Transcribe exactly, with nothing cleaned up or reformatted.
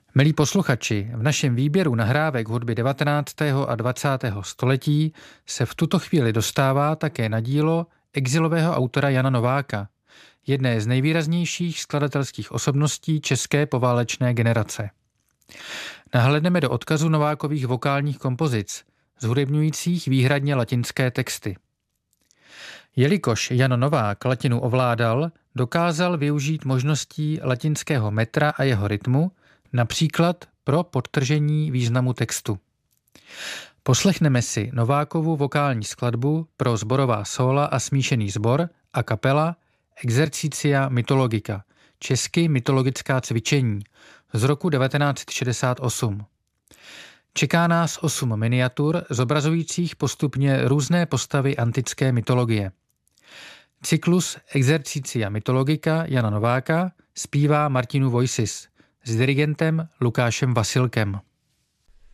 Milí posluchači, v našem výběru nahrávek hudby devatenáctého a dvacátého století se v tuto chvíli dostává také na dílo exilového autora Jana Nováka, jedné z nejvýraznějších skladatelských osobností české poválečné generace. Nahlédneme do odkazu Novákových vokálních kompozic, zhudebňujících výhradně latinské texty. Jelikož Jan Novák latinu ovládal, dokázal využít možností latinského metra a jeho rytmu, například pro podtržení významu textu. Poslechneme si Novákovu vokální skladbu pro sborová sóla a smíšený sbor a kapela Exercitia mythologica, česky mytologická cvičení, z roku devatenáct šedesát osm. Čeká nás osm miniatur zobrazujících postupně různé postavy antické mytologie. Cyklus Exercitia mythologica Jana Nováka zpívá Martinu Voices s dirigentem Lukášem Vasilkem.